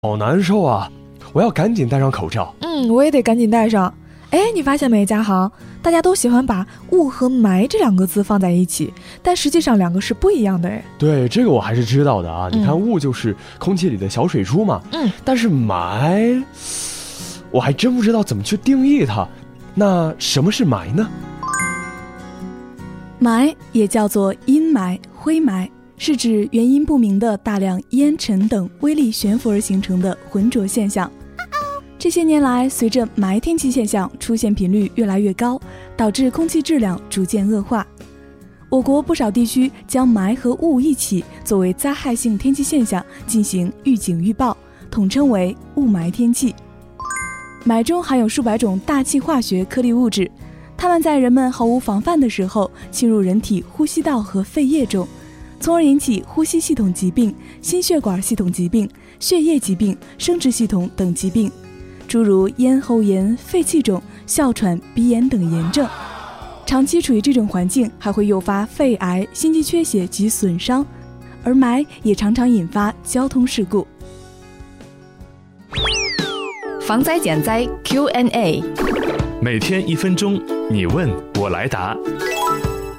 好难受啊！我要赶紧戴上口罩。 我也得赶紧戴上。你发现没，嘉航，大家都喜欢把雾和霾这两个字放在一起，但实际上两个是不一样的。 对，这个我还是知道的啊。你看雾就是空气里的小水珠嘛，但是霾，我还真不知道怎么去定义它。那什么是霾呢？ 霾也叫做阴霾、灰霾，是指原因不明的大量烟尘等微粒悬浮而形成的浑浊现象。这些年来，随着霾天气现象出现频率越来越高，导致空气质量逐渐恶化。我国不少地区将霾和雾一起作为灾害性天气现象进行预警预报，统称为雾霾天气。霾中含有数百种大气化学颗粒物质，它们在人们毫无防范的时候侵入人体呼吸道和肺液中，从而引起呼吸系统疾病、心血管系统疾病、血液疾病、生殖系统等疾病，诸如咽喉炎、肺气肿、哮喘、鼻炎等炎症。长期处于这种环境还会诱发肺癌、心肌缺血及损伤，而霾也常常引发交通事故。 防灾减灾 Q&A， 每天1分钟，你问我来答。